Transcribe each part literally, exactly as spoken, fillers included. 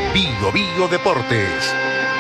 Bio Bio Deportes.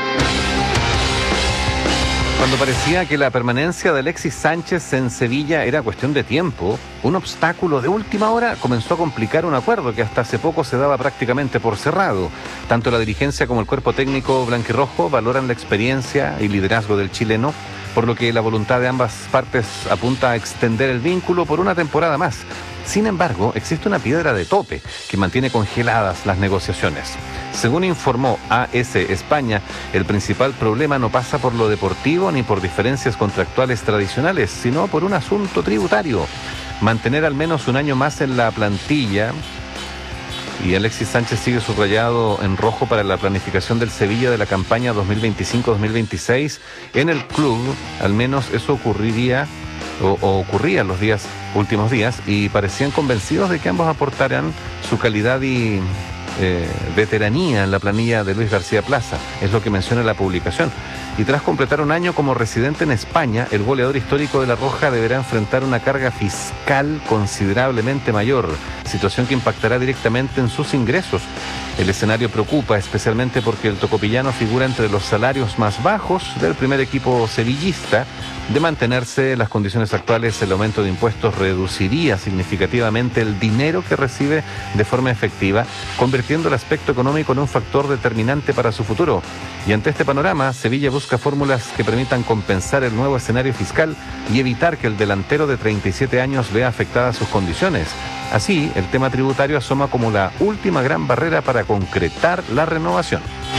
Cuando parecía que la permanencia de Alexis Sánchez en Sevilla era cuestión de tiempo, un obstáculo de última hora comenzó a complicar un acuerdo que hasta hace poco se daba prácticamente por cerrado. Tanto la dirigencia como el cuerpo técnico blanquirrojo valoran la experiencia y liderazgo del chileno, por lo que la voluntad de ambas partes apunta a extender el vínculo por una temporada más. Sin embargo, existe una piedra de tope que mantiene congeladas las negociaciones. Según informó A S España, el principal problema no pasa por lo deportivo ni por diferencias contractuales tradicionales, sino por un asunto tributario. Mantener al menos un año más en la plantilla, y Alexis Sánchez sigue subrayado en rojo para la planificación del Sevilla de la campaña dos mil veinticinco dos mil veintiséis, en el club, al menos eso ocurriría o, o ocurría en los días, últimos días, y parecían convencidos de que ambos aportarán su calidad y eh, veteranía en la planilla de Luis García Plaza, es lo que menciona la publicación. Y tras completar un año como residente en España, el goleador histórico de La Roja deberá enfrentar una carga fiscal considerablemente mayor, situación que impactará directamente en sus ingresos. El escenario preocupa, especialmente porque el tocopillano figura entre los salarios más bajos del primer equipo sevillista. De mantenerse las condiciones actuales, el aumento de impuestos reduciría significativamente el dinero que recibe de forma efectiva, convirtiendo el aspecto económico en un factor determinante para su futuro. Y ante este panorama, Sevilla busca fórmulas que permitan compensar el nuevo escenario fiscal y evitar que el delantero de treinta y siete años vea afectadas sus condiciones. Así, el tema tributario asoma como la última gran barrera para concretar la renovación.